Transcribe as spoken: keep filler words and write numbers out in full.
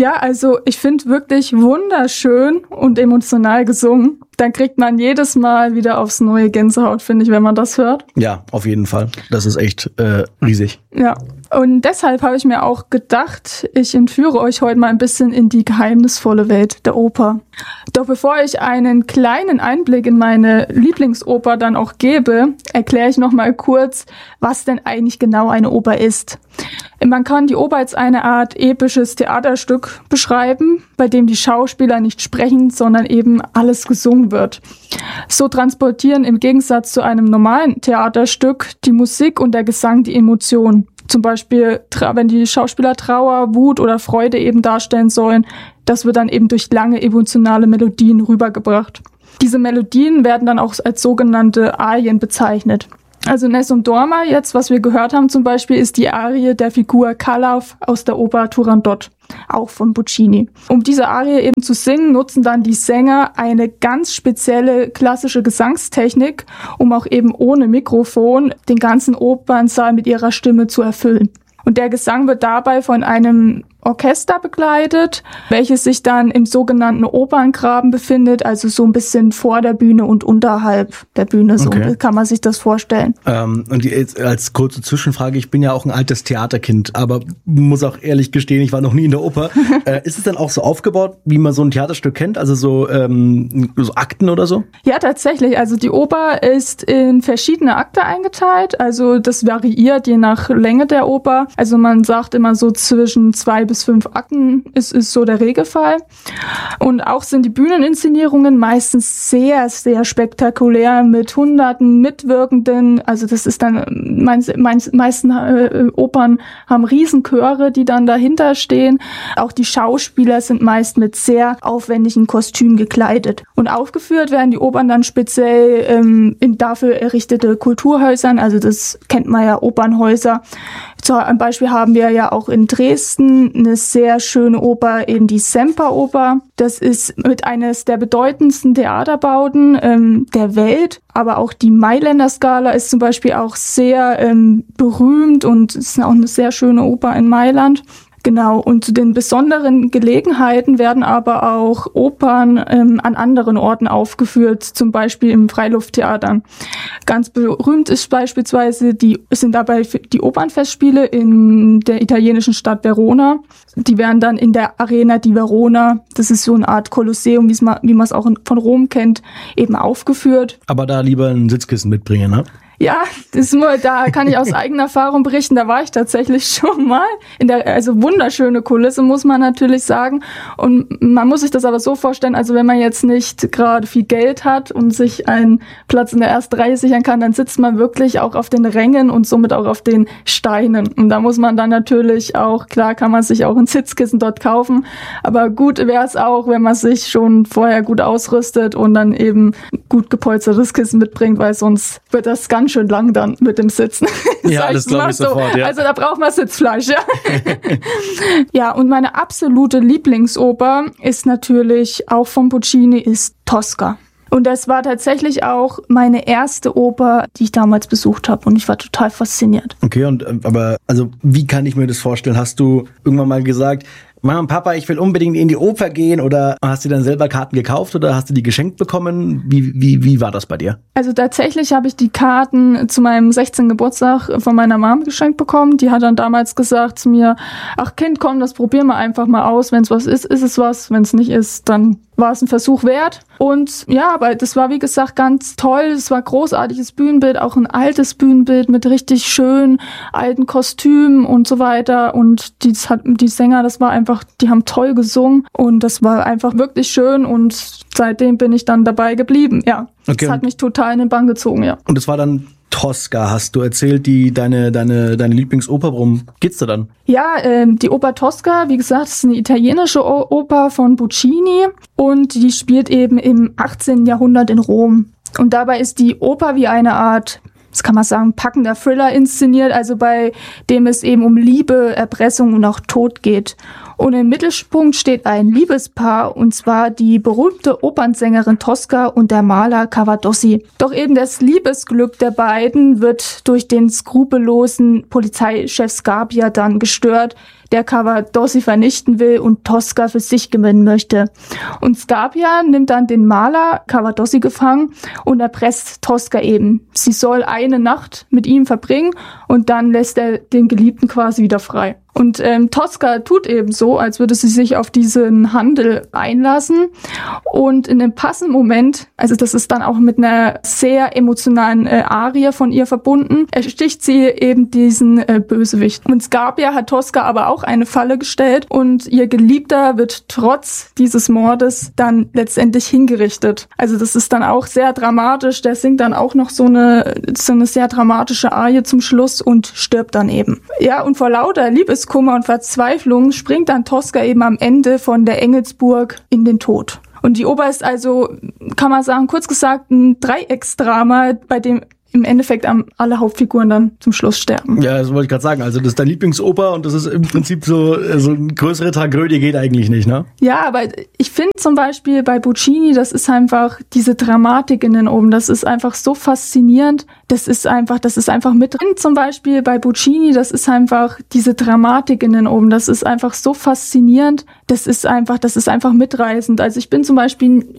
Ja, also ich finde wirklich wunderschön und emotional gesungen. Dann kriegt man jedes Mal wieder aufs neue Gänsehaut, finde ich, wenn man das hört. Ja, auf jeden Fall. Das ist echt äh, riesig. Ja, und deshalb habe ich mir auch gedacht, ich entführe euch heute mal ein bisschen in die geheimnisvolle Welt der Oper. Doch bevor ich einen kleinen Einblick in meine Lieblingsoper dann auch gebe, erkläre ich noch mal kurz, was denn eigentlich genau eine Oper ist. Man kann die Oper als eine Art episches Theaterstück beschreiben, bei dem die Schauspieler nicht sprechen, sondern eben alles gesungen wird. So transportieren im Gegensatz zu einem normalen Theaterstück die Musik und der Gesang die Emotionen. Zum Beispiel, wenn die Schauspieler Trauer, Wut oder Freude eben darstellen sollen, das wird dann eben durch lange emotionale Melodien rübergebracht. Diese Melodien werden dann auch als sogenannte Arien bezeichnet. Also Nessun Dorma, jetzt, was wir gehört haben zum Beispiel, ist die Arie der Figur Kalav aus der Oper Turandot, auch von Puccini. Um diese Arie eben zu singen, nutzen dann die Sänger eine ganz spezielle klassische Gesangstechnik, um auch eben ohne Mikrofon den ganzen Opernsaal mit ihrer Stimme zu erfüllen. Und der Gesang wird dabei von einem Orchester begleitet, welches sich dann im sogenannten Operngraben befindet, also so ein bisschen vor der Bühne und unterhalb der Bühne, so okay. Kann man sich das vorstellen. Ähm, und jetzt als kurze Zwischenfrage, ich bin ja auch ein altes Theaterkind, aber muss auch ehrlich gestehen, ich war noch nie in der Oper. äh, ist es dann auch so aufgebaut, wie man so ein Theaterstück kennt, also so, ähm, so Akten oder so? Ja, tatsächlich, also die Oper ist in verschiedene Akte eingeteilt, also das variiert je nach Länge der Oper, also man sagt immer so zwischen zwei bis fünf Akten ist, ist so der Regelfall. Und auch sind die Bühneninszenierungen meistens sehr, sehr spektakulär mit hunderten Mitwirkenden. Also das ist dann, meist, meist, meisten äh, Opern haben Riesenchöre, die dann dahinter stehen. Auch die Schauspieler sind meist mit sehr aufwendigen Kostümen gekleidet. Und aufgeführt werden die Opern dann speziell ähm, in dafür errichtete Kulturhäusern. Also das kennt man ja, Opernhäuser. Zum Beispiel haben wir ja auch in Dresden eine sehr schöne Oper, eben die Semperoper. Das ist mit eines der bedeutendsten Theaterbauten ähm, der Welt. Aber auch die Mailänder Scala ist zum Beispiel auch sehr ähm, berühmt und ist auch eine sehr schöne Oper in Mailand. Genau, und zu den besonderen Gelegenheiten werden aber auch Opern ähm, an anderen Orten aufgeführt, zum Beispiel im Freilufttheater. Ganz berühmt ist beispielsweise die, sind dabei die Opernfestspiele in der italienischen Stadt Verona. Die werden dann in der Arena di Verona, das ist so eine Art Kolosseum, wie man wie man es auch von Rom kennt, eben aufgeführt. Aber da lieber ein Sitzkissen mitbringen, ne? Ja, das ist nur, da kann ich aus eigener Erfahrung berichten, da war ich tatsächlich schon mal in der, also wunderschöne Kulisse, muss man natürlich sagen. Und man muss sich das aber so vorstellen, also wenn man jetzt nicht gerade viel Geld hat und sich einen Platz in der ersten Reihe sichern kann, dann sitzt man wirklich auch auf den Rängen und somit auch auf den Steinen. Und da muss man dann natürlich auch, klar kann man sich auch ein Sitzkissen dort kaufen, aber gut wäre es auch, wenn man sich schon vorher gut ausrüstet und dann eben gut gepolstertes Kissen mitbringt, weil sonst wird das ganz schön lang dann mit dem Sitzen. Ja, das glaube ich so. sofort, ja. Also da braucht man Sitzfleisch, ja. Ja, und meine absolute Lieblingsoper ist natürlich auch von Puccini, ist Tosca. Und das war tatsächlich auch meine erste Oper, die ich damals besucht habe und ich war total fasziniert. Okay, und aber also wie kann ich mir das vorstellen? Hast du irgendwann mal gesagt, Mama und Papa, ich will unbedingt in die Oper gehen, oder hast du dann selber Karten gekauft oder hast du die geschenkt bekommen? Wie, wie, wie war das bei dir? Also tatsächlich habe ich die Karten zu meinem sechzehnten Geburtstag von meiner Mom geschenkt bekommen. Die hat dann damals gesagt zu mir, ach Kind, komm, das probieren wir einfach mal aus. Wenn es was ist, ist es was. Wenn es nicht ist, dann war es ein Versuch wert. Und ja, aber das war wie gesagt ganz toll. Es war großartiges Bühnenbild, auch ein altes Bühnenbild mit richtig schönen alten Kostümen und so weiter. Und die, die Sänger, das war einfach, die haben toll gesungen und das war einfach wirklich schön und seitdem bin ich dann dabei geblieben. Ja, okay. Das hat mich total in den Bann gezogen, ja. Und das war dann Tosca, hast du erzählt, die deine deine deine Lieblingsoper. Worum geht's da dann? Ja, ähm, die Oper Tosca, wie gesagt, ist eine italienische o- Oper von Puccini und die spielt eben im achtzehnten Jahrhundert in Rom. Und dabei ist die Oper wie eine Art, das kann man sagen, packender Thriller inszeniert, also bei dem es eben um Liebe, Erpressung und auch Tod geht. Und im Mittelpunkt steht ein Liebespaar, und zwar die berühmte Opernsängerin Tosca und der Maler Cavadosi. Doch eben das Liebesglück der beiden wird durch den skrupellosen Polizeichef Scarpia dann gestört, der Cavaradossi vernichten will und Tosca für sich gewinnen möchte. Und Scarpia nimmt dann den Maler Cavaradossi gefangen und erpresst Tosca eben. Sie soll eine Nacht mit ihm verbringen und dann lässt er den Geliebten quasi wieder frei. Und ähm, Tosca tut eben so, als würde sie sich auf diesen Handel einlassen. Und in dem passenden Moment, also das ist dann auch mit einer sehr emotionalen äh, Arie von ihr verbunden, ersticht sie eben diesen äh, Bösewicht. Und Scarpia hat Tosca aber auch eine Falle gestellt und ihr Geliebter wird trotz dieses Mordes dann letztendlich hingerichtet. Also das ist dann auch sehr dramatisch. Der singt dann auch noch so eine, so eine sehr dramatische Arie zum Schluss und stirbt dann eben. Ja, und vor lauter Liebes Kummer und Verzweiflung springt dann Tosca eben am Ende von der Engelsburg in den Tod. Und die Oper ist also, kann man sagen, kurz gesagt, ein Dreiecksdrama, bei dem im Endeffekt alle Hauptfiguren dann zum Schluss sterben. Ja, das wollte ich gerade sagen. Also das ist dein Lieblingsoper und das ist im Prinzip so, so eine größere Tragödie geht eigentlich nicht, ne? Ja, aber ich finde zum Beispiel bei Puccini, das ist einfach diese Dramatik in den Opern, das ist einfach so faszinierend. Das ist einfach, das ist einfach mit drin. Zum Beispiel bei Puccini, das ist einfach diese Dramatik in den Opern, das ist einfach so faszinierend. Das ist einfach, das ist einfach mitreißend. Also ich bin zum Beispiel